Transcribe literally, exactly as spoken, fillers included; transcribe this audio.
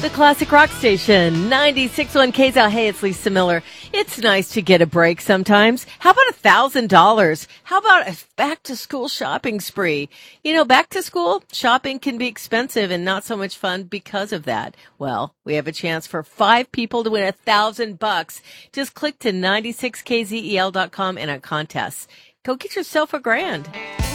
The Classic Rock Station, ninety-six point one K Z L. Hey, it's Lisa Miller. It's nice to get a break sometimes. How about a thousand dollars? How about a back-to-school shopping spree? You know, back to school shopping can be expensive and not so much fun because of that. Well, we have a chance for five people to win a thousand bucks. Just click to ninety-six K Z E L dot com and on contests. Go get yourself a grand.